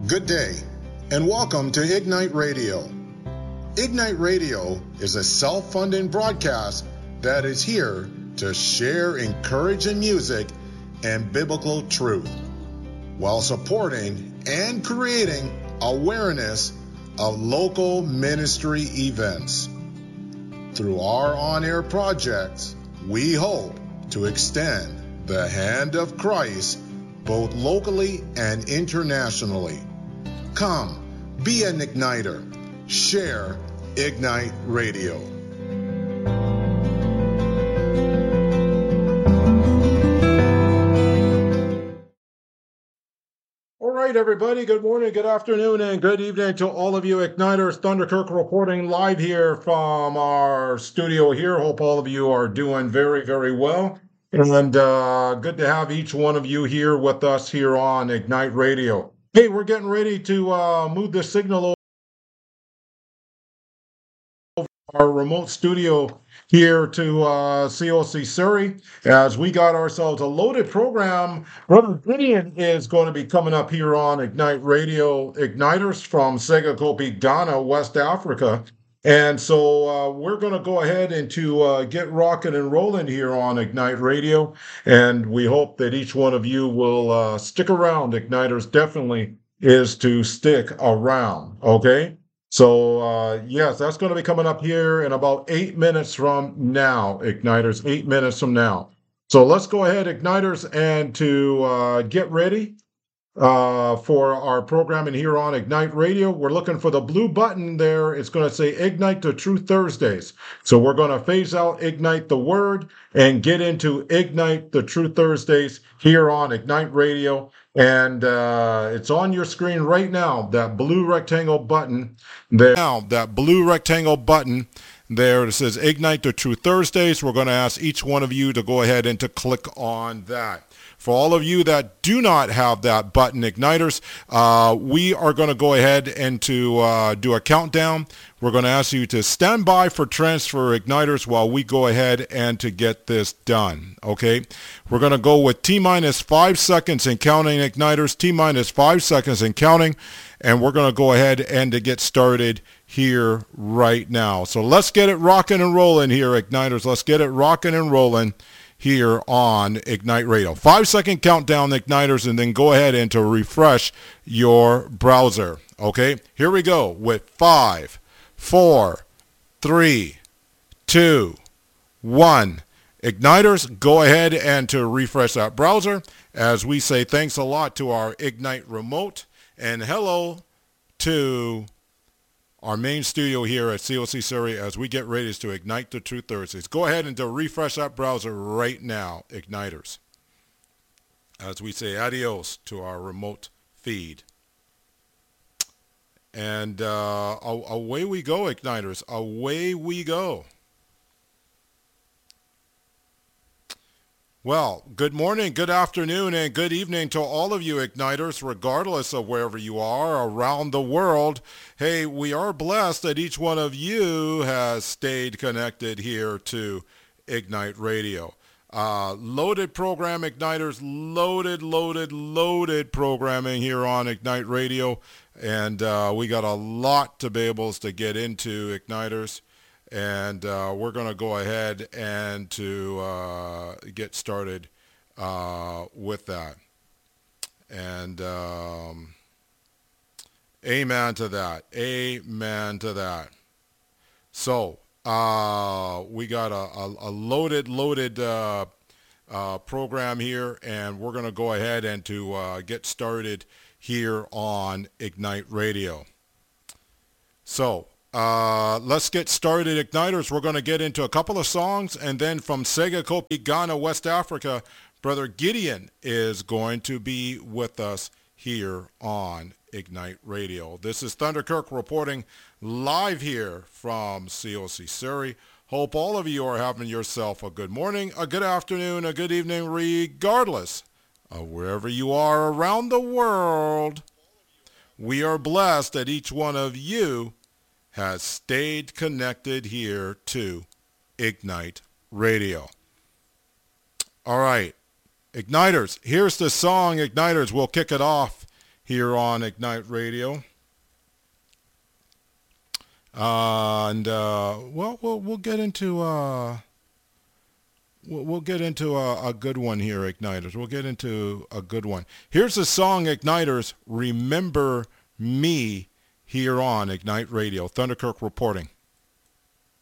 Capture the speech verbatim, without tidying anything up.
Good day, and welcome to Ignite Radio. Ignite Radio is a self-funding broadcast that is here to share encouraging music and biblical truth, while supporting and creating awareness of local ministry events. Through our on-air projects, we hope to extend the hand of Christ both locally and internationally. Come, be an igniter. Share Ignite Radio. All right, everybody. Good morning, good afternoon, and good evening to all of you Igniters. Thunder Kirk reporting live here from our studio here. Hope all of you are doing very, very well. And uh, good to have each one of you here with us here on Ignite Radio. Hey, we're getting ready to uh, move the signal over our remote studio here to uh, C O C Surrey, as we got ourselves a loaded program. Brother Gideon is going to be coming up here on Ignite Radio Igniters from Segakopi, Ghana, West Africa. And so uh, we're going to go ahead and to uh, get rocking and rolling here on Ignite Radio. And we hope that each one of you will uh, stick around. Igniters definitely is to stick around, okay? So, uh, yes, that's going to be coming up here in about eight minutes from now, Igniters, eight minutes from now. So let's go ahead, Igniters, and to uh, get ready uh, for our programming here on Ignite Radio. We're looking for the blue button there. It's going to say Ignite to True Thursdays. So we're going to phase out Ignite the Word and get into Ignite the True Thursdays here on Ignite Radio. And uh, it's on your screen right now, that blue rectangle button there. Now, that blue rectangle button there, it says Ignite the True Thursdays. We're going to ask each one of you to go ahead and to click on that. For all of you that do not have that button, Igniters, uh, we are going to go ahead and to uh, do a countdown. We're going to ask you to stand by for transfer, Igniters, while we go ahead and to get this done, okay? We're going to go with T-minus five seconds and counting, Igniters, T-minus five seconds and counting, and we're going to go ahead and to get started here right now. So let's get it rocking and rolling here, Igniters. Let's get it rocking and rolling here on Ignite Radio. Five second countdown, Igniters, and then go ahead and to refresh your browser. Okay, here we go with five, four, three, two, one. Igniters, go ahead and to refresh that browser as we say thanks a lot to our Ignite remote and hello to our main studio here at C O C Surrey as we get ready to Ignite the True Thursdays. Go ahead and to refresh that browser right now, Igniters, as we say adios to our remote feed. And uh, away we go, Igniters. Away we go. Well, good morning, good afternoon, and good evening to all of you Igniters, regardless of wherever you are around the world. Hey, we are blessed that each one of you has stayed connected here to Ignite Radio. Uh, loaded program, Igniters, loaded, loaded, loaded programming here on Ignite Radio. And uh, we got a lot to be able to get into, Igniters. And uh, we're going to go ahead and to uh, get started uh, with that. And um, amen to that. Amen to that. So uh, we got a, a, a loaded, loaded uh, uh, program here, and we're going to go ahead and to uh, get started here on Ignite Radio. So Uh, let's get started, Igniters. We're going to get into a couple of songs, and then from Segakopi, Ghana, West Africa, Brother Gideon is going to be with us here on Ignite Radio. This is Thunder Kirk reporting live here from C O C Surrey. Hope all of you are having yourself a good morning, a good afternoon, a good evening, regardless of wherever you are around the world. We are blessed that each one of you has stayed connected here to Ignite Radio. All right, Igniters, here's the song, Igniters. We'll kick it off here on Ignite Radio. Uh, and uh, well, we'll we'll get into uh, we'll, we'll get into a, a good one here, Igniters. We'll get into a good one. Here's the song, Igniters. Remember Me, here on Ignite Radio. Thunderkirk reporting.